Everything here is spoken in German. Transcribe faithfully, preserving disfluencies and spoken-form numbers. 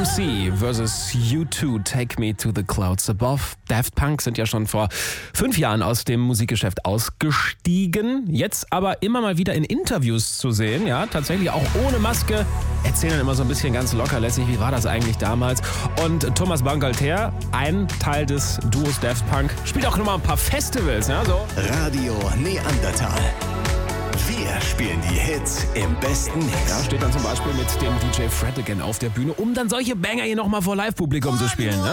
M C versus U zwei, Take Me to the Clouds Above. Daft Punk sind ja schon vor fünf Jahren aus dem Musikgeschäft ausgestiegen, jetzt aber immer mal wieder in Interviews zu sehen, ja, tatsächlich auch ohne Maske, erzählen immer so ein bisschen ganz lockerlässig, wie war das eigentlich damals. Und Thomas Bangalter, ein Teil des Duos Daft Punk, spielt auch nochmal ein paar Festivals, ja, so. Radio Neandertal. Wir spielen die Hits im besten Mix. Ja, steht dann zum Beispiel mit dem D J Fred Again auf der Bühne, um dann solche Banger hier nochmal vor Live-Publikum zu spielen, ne?